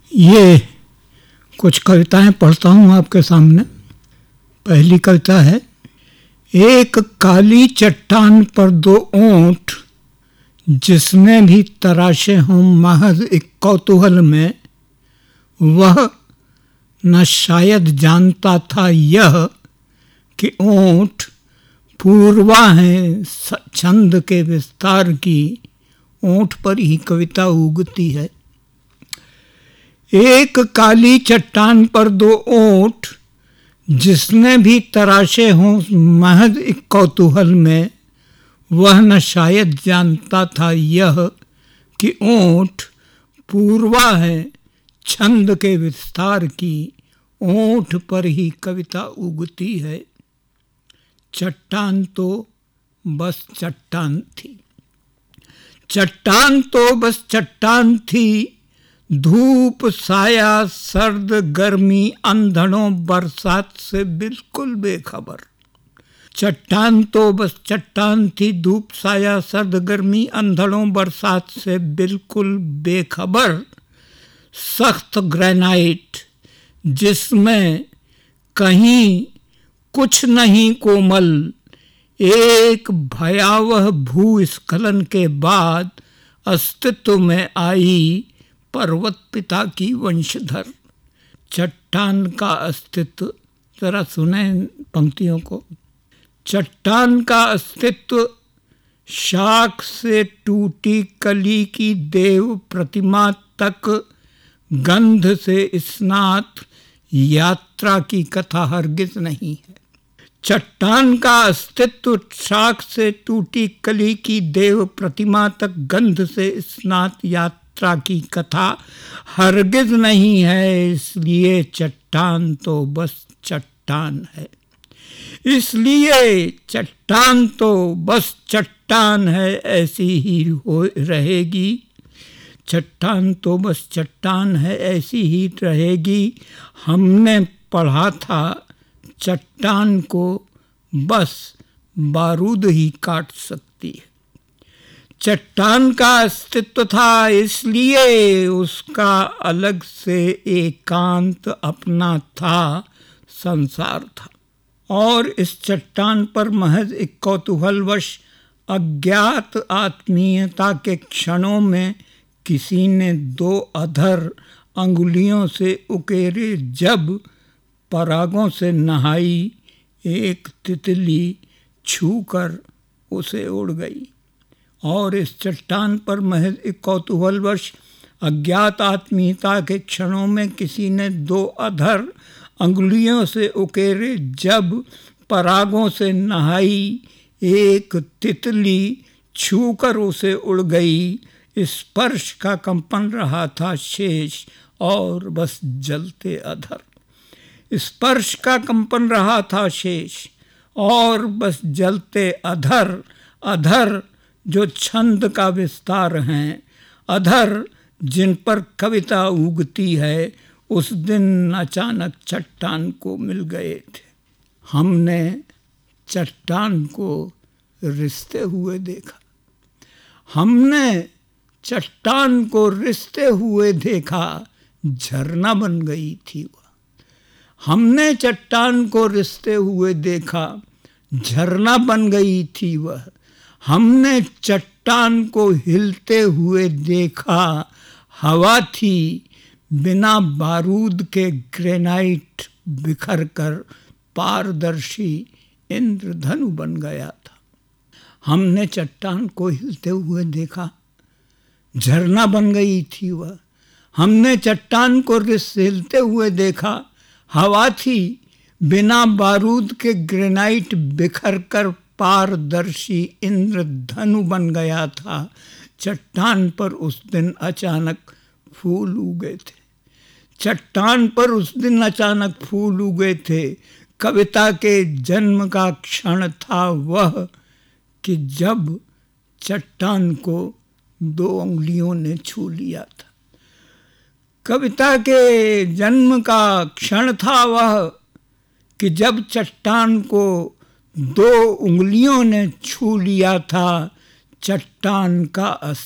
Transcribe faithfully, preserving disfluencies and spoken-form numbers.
ये कुछ कविताएं पढ़ता हूँ आपके सामने। पहली कविता है, एक काली चट्टान पर दो ऊंट, जिसने भी तराशे हों महज एक कौतूहल में, वह न शायद जानता था यह कि ऊंट पूर्वा हैं छंद के विस्तार की, ऊंट पर ही कविता उगती है। एक काली चट्टान पर दो ऊंट, जिसने भी तराशे हों महज एक कौतूहल में, वह न शायद जानता था यह कि ऊंट पूर्वा है छंद के विस्तार की, ऊंट पर ही कविता उगती है। चट्टान तो बस चट्टान थी, चट्टान तो बस चट्टान थी, धूप साया सर्द गर्मी अंधड़ों बरसात से बिल्कुल बेखबर। चट्टान तो बस चट्टान थी, धूप साया सर्द गर्मी अंधड़ों बरसात से बिल्कुल बेखबर। सख्त ग्रेनाइट जिसमें कहीं कुछ नहीं कोमल, एक भयावह भूस्खलन के बाद अस्तित्व में आई पर्वत पिता की वंशधर। चट्टान का अस्तित्व, जरा सुने पंक्तियों को। चट्टान का अस्तित्व शाख से टूटी कली की देव प्रतिमा तक, गंध से स्नात यात्रा की कथा हरगिज नहीं है। चट्टान का अस्तित्व शाख से टूटी कली की देव प्रतिमा तक, गंध से स्नात यात्रा की कथा हरगिज नहीं है। इसलिए चट्टान तो बस चट्टान है, इसलिए चट्टान तो बस चट्टान है, ऐसी ही हो रहेगी। चट्टान तो बस चट्टान है, ऐसी ही रहेगी। हमने पढ़ा था चट्टान को बस बारूद ही काट सकती है। चट्टान का अस्तित्व था, इसलिए उसका अलग से एकांत अपना था, संसार था। और इस चट्टान पर महज एक कौतूहलवश अज्ञात आत्मीयता के क्षणों में किसी ने दो अधर अंगुलियों से उकेरे जब परागों से नहाई, एक तितली छूकर उसे उड़ गई। और इस चट्टान पर महज एक कौतूहलवश अज्ञात आत्मीयता के क्षणों में किसी ने दो अधर अंगुलियों से उकेरे जब परागों से नहाई, एक तितली छूकर उसे उड़ गई। स्पर्श का कंपन रहा था शेष और बस जलते अधर। स्पर्श का कंपन रहा था शेष और बस जलते अधर। अधर जो छंद का विस्तार हैं, अधर जिन पर कविता उगती है, उस दिन अचानक चट्टान को मिल गए थे। हमने चट्टान को रिसते हुए देखा, हमने चट्टान को रिसते हुए देखा, झरना बन गई थी वह। हमने चट्टान को रिसते हुए देखा, झरना बन गई थी वह। हमने चट्टान को हिलते हुए देखा, हवा थी बिना बारूद के ग्रेनाइट बिखर कर पारदर्शी इंद्रधनु बन गया था। हमने चट्टान को हिलते हुए देखा, झरना बन गई थी वह। हमने चट्टान को हिलते हुए देखा, हवा थी बिना बारूद के ग्रेनाइट बिखर कर पारदर्शी इंद्रधनु बन गया था। चट्टान पर उस दिन अचानक फूल उगे थे, चट्टान पर उस दिन अचानक फूल उगे थे। कविता के जन्म का क्षण था वह कि जब चट्टान को दो उंगलियों ने छू लिया था। कविता के जन्म का क्षण था वह कि जब चट्टान को दो उंगलियों ने छू लिया था। चट्टान का